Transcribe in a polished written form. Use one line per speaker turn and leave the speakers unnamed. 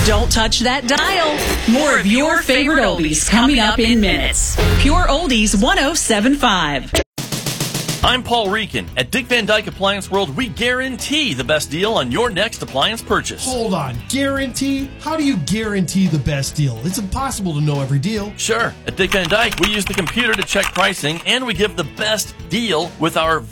Don't touch that dial. More of your favorite oldies coming up in minutes. Pure Oldies 1075.
I'm Paul Reekin. At Dick Van Dyke Appliance World, we guarantee the best deal on your next appliance purchase.
Hold on. Guarantee? How do you guarantee the best deal? It's impossible to know every deal.
Sure. At Dick Van Dyke, we use the computer to check pricing, and we give the best deal with our